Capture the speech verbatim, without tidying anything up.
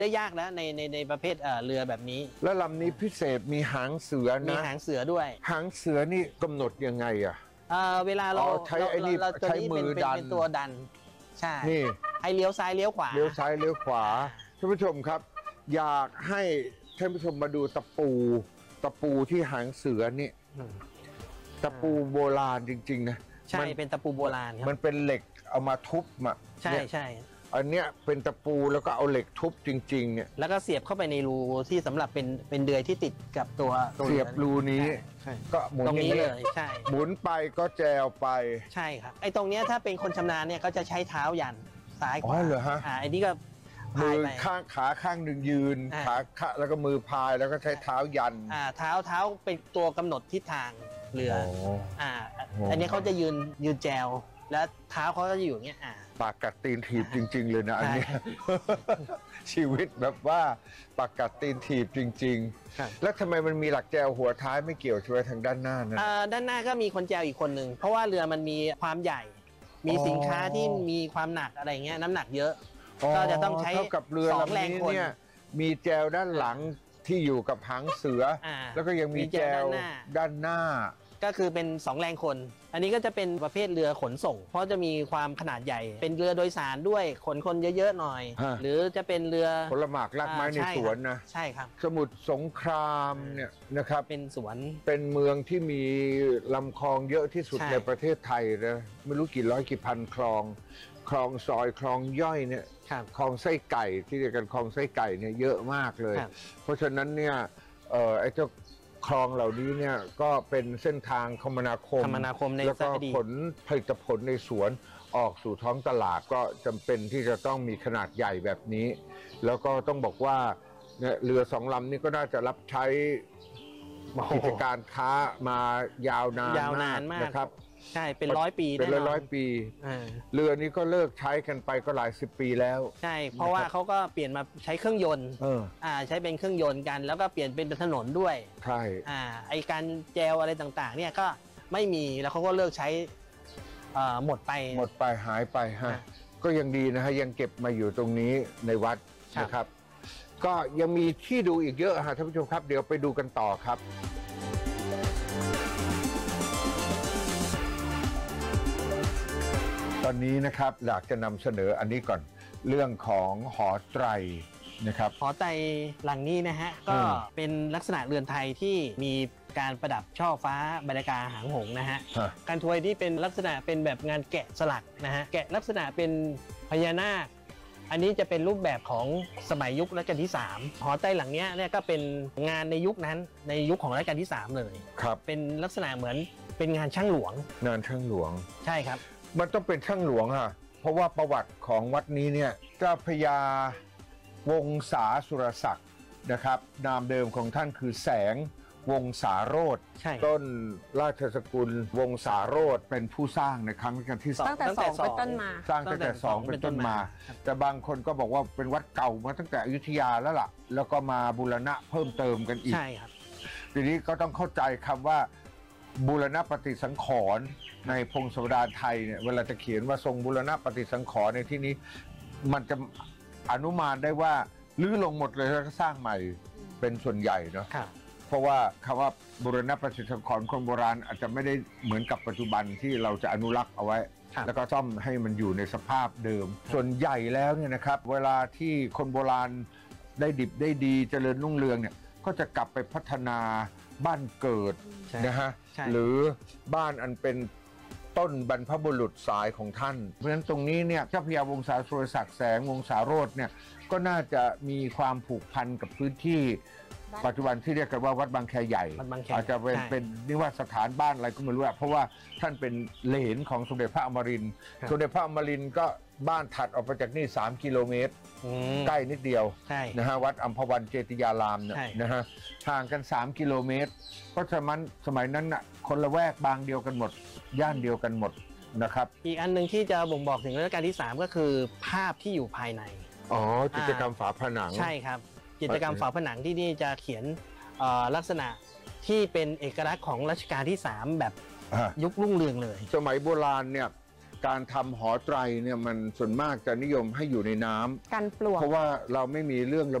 ได้ยากแล้วในในในประเภทเรือแบบนี้แล้วลำนี้พิเศษมีหางเสือนะมีหางเสือด้วยหางเสือนี่กำหนดยังไงอ่ะเวลาเราใช้ไอ้นี่ใช้มือดันเป็นตัวดันใช่นี่ให้เลี้ยวซ้ายเลี้ยวขวาเลี้ยวซ้ายเลี้ยวขวาท่านผู้ชมครับอยากให้ท่านผู้ชมมาดูตะปูตะปูที่หางเสือนี่ตะปูโบราณจริงๆนะใช่เป็นตะปูโบราณครับมันเป็นเหล็กเอามาทุบมาใช่ใช่อันเนี้ยเป็นตะปูแล้วก็เอาเหล็กทุบจริงๆเนี่ยแล้วก็เสียบเข้าไปในรูที่สำหรับเป็นเป็นเดือยที่ติดกับตัวเสียบรูนี้ก็หมุนตรงนี้เลยใช่หมุนไปก็แจวไปใช่ครับไอ้ตรงเนี้ยถ้าเป็นคนชำนาญเนี่ยเขาจะใช้เท้ายันซ้ายขวาอ๋อเหรอฮะอ่าไอ้นี่ก็มือข้างขาข้างหนึ่งยืนขาขาแล้วก็มือพายแล้วก็ใช้เท้ายันอ่าเท้าเท้าเป็นตัวกำหนดทิศทางเรืออ่าอันนี้เขาจะยืนยืนแจวแล้วเท้าเขาก็จะอยู่อย่างเงี้ยอ่าปากกัดตีนถีบจริงๆเลยนะอันนี้ชีวิตแบบว่าปากกัดตีนถีบจริงๆแล้วทำไมมันมีหลักแจวหัวท้ายไม่เกี่ยวช่วยทางด้านหน้านะด้านหน้าก็มีคนแจวอีกคนหนึ่งเพราะว่าเรือมันมีความใหญ่มีสินค้าที่มีความหนักอะไรเงี้ยน้ำหนักเยอะก็จะต้องใช้เท่ากับเรือลำนี้เนี่ยมีแจวด้านหลังที่อยู่กับหางเสือแล้วก็ยังมีแจวด้านหน้าก็คือเป็นสองแรงคนอันนี้ก็จะเป็นประเภทเรือขนส่งเพราะจะมีความขนาดใหญ่เป็นเรือโดยสารด้วยขนคนเยอะๆหน่อยหรือจะเป็นเรือผลหมากลากไม้ในสวนนะใช่ครับสมุทรสงครามเนี่ยนะครับเป็นสวนเป็นเมืองที่มีลำคลองเยอะที่สุดในประเทศไทยนะไม่รู้กี่ร้อยกี่พันคลองคลองซอยคลองย่อยเนี่ยคลองไส้ไก่ที่เรียกกันคลองไส้ไก่เนี่ยเยอะมากเลยเพราะฉะนั้นเนี่ยเออไอ้เจ้าคลองเหล่านี้เนี่ยก็เป็นเส้นทางคมนาคมแล้วก็ขนผลิตผลในสวนออกสู่ท้องตลาดก็จำเป็นที่จะต้องมีขนาดใหญ่แบบนี้แล้วก็ต้องบอกว่าเรือสองลำนี้ก็น่าจะรับใช้กิจการค้ามายาวนานมากนะครับใช่เป็นร้อยปีเป็นร้อยปีเรือนี้ก็เลิกใช้กันไปก็หลายสิบปีแล้วใช่เพราะว่าเขาก็เปลี่ยนมาใช้เครื่องยนต์อ่าใช้เป็นเครื่องยนต์กันแล้วก็เปลี่ยนเป็นถนนด้วยใช่อ่าไอการแจวอะไรต่างๆเนี่ยก็ไม่มีแล้วเขาก็เลิกใช้หมดไปหมดไปหายไปฮะก็ยังดีนะฮะยังเก็บมาอยู่ตรงนี้ในวัดนะครับก็ยังมีที่ดูอีกเยอะฮะท่านผู้ชมครับเดี๋ยวไปดูกันต่อครับตอนนี้นะครับอยากจะนำเสนออันนี้ก่อนเรื่องของหอไตรนะครับหอไตรหลังนี้นะฮะก็เป็นลักษณะเรือนไทยที่มีการประดับช่อฟ้าบรรยากาศหางหงนะฮะการถวยที่เป็นลักษณะเป็นแบบงานแกะสลักนะฮะแกะลักษณะเป็นพญานาคอันนี้จะเป็นรูปแบบของสมัยยุครัชกาลที่สามหอไตรหลังนี้เนี่ยก็เป็นงานในยุคนั้นในยุคของรัชกาลที่สามเลยครับเป็นลักษณะเหมือนเป็นงานช่างหลวงงานช่างหลวงใช่ครับมันต้องเป็นช่างหลวงค่ะเพราะว่าประวัติของวัดนี้เนี่ยเจ้าพญาวงศาสุรศักดิ์นะครับนามเดิมของท่านคือแสงวงศาโรจน์ต้นราชสกุลวงศาโรจน์เป็นผู้สร้างในครั้งที่สองตั้งแต่สองเป็นต้นมาสร้างตั้งแต่สองเป็นต้นมาแต่บางคนก็บอกว่าเป็นวัดเก่ามาตั้งแต่อยุธยาแล้วล่ะแล้วก็มาบูรณะเพิ่มเติมกันอีกใช่ครับทีนี้ก็ต้องเข้าใจคำว่าบูรณปฏิสังขรณ์ในพงศาวดารไทยเนี่ยเวลาจะเขียนว่าทรงบูรณปฏิสังขรณ์ในที่นี้มันจะอนุมานได้ว่าลื้อลงหมดเลยแล้วก็สร้างใหม่เป็นส่วนใหญ่เนาะเพราะว่าคำว่าบูรณปฏิสังขรณ์คนโบราณอาจจะไม่ได้เหมือนกับปัจจุบันที่เราจะอนุรักษ์เอาไว้แล้วก็ซ่อมให้มันอยู่ในสภาพเดิมส่วนใหญ่แล้วเนี่ยนะครับเวลาที่คนโบราณได้ดิบได้ดีเจริญรุ่งเรืองเนี่ยก็จะกลับไปพัฒนาบ้านเกิดนะฮะหรือบ้านอันเป็นต้นบรรพบุรุษสายของท่านเพราะฉะนั้นตรงนี้เนี่ยเจ้าพญาวงศาสุรศักดิ์แสงวงศาโรจน์เนี่ยก็น่าจะมีความผูกพันกับพื้นที่ปัจจุบันที่เรียกกันว่าวัดบางแคใหญ่อาจจะเป็นเป็นนิวาสสถานบ้านอะไรก็ไม่รู้เพราะว่าท่านเป็นเหลนของสมเด็จพระอมรินทร์สมเด็จพระอมรินทร์ก็บ้านถัดออกไปจากนี่สามกิโลเมตรใกล้นิดเดียวนะฮะวัดอัมพวันเจติยารามเนี่ยนะฮะห่างกันสามกิโลเมตรเพราะฉะนั้นสมัยนั้นน่ะคนละแวกบางเดียวกันหมดย่านเดียวกันหมดนะครับอีกอันหนึ่งที่จะบ่งบอกถึงรัชกาลที่สามก็คือภาพที่อยู่ภายในอ๋อกิจกรรมฝาผนังใช่ครับกิจกรรมฝาผนังที่นี่จะเขียนลักษณะที่เป็นเอกลักษณ์ของรัชกาลที่สามแบบยุครุ่งเรืองเลยสมัยโบราณเนี่ยการทำหอไตรเนี่ยมันส่วนมากจะนิยมให้อยู่ในน้ำกันปลวกเพราะว่าเราไม่มีเรื่อง